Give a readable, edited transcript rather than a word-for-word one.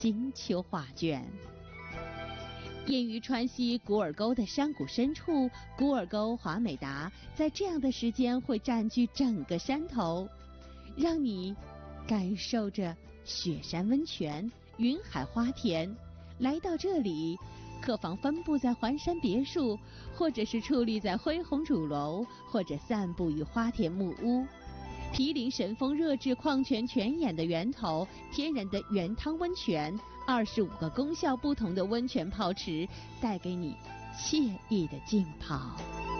金秋画卷。隐于川西古尔沟的山谷深处，古尔沟华美达在这样的时间会占据整个山头，让你感受着雪山温泉、云海花田。来到这里，客房分布在环山别墅，或者是矗立在恢宏主楼，或者散布于花田木屋。毗邻神风热质矿泉泉眼的源头，天然的原汤温泉，25个功效不同的温泉泡池，带给你惬意的浸泡。